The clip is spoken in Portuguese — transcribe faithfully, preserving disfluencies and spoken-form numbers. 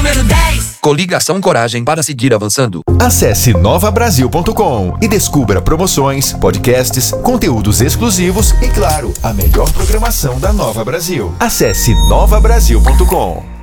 número dez. Coligação Coragem para seguir avançando. Acesse nova brasil ponto com e descubra promoções, podcasts, conteúdos exclusivos e, claro, a melhor programação da Nova Brasil. Acesse nova brasil ponto com.